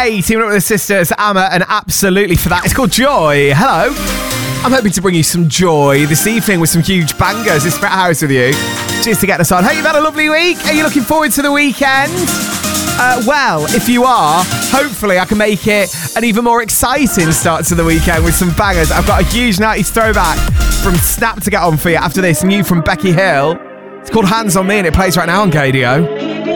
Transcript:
Hey, teaming up with the sisters, Amma and Absolutely for that. It's called Joy. Hello. I'm hoping to bring you some joy this evening with some huge bangers. It's Brett Harris with you. Cheers to get us on. Hey, you've had a lovely week. Are you looking forward to the weekend? Well, if you are, hopefully I can make it an even more exciting start to the weekend with some bangers. I've got a huge 90s throwback from Snap to get on for you after this. New from Becky Hill. It's called Hands on Me and it plays right now on KDO.